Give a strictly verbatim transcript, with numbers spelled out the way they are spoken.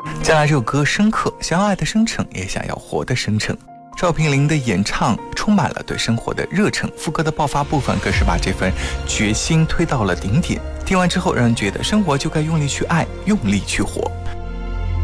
接下来这首歌深刻，想要爱的深沉，也想要活得深沉。赵平林的演唱充满了对生活的热忱，副歌的爆发部分更是把这份决心推到了顶点。听完之后，让人觉得生活就该用力去爱，用力去活。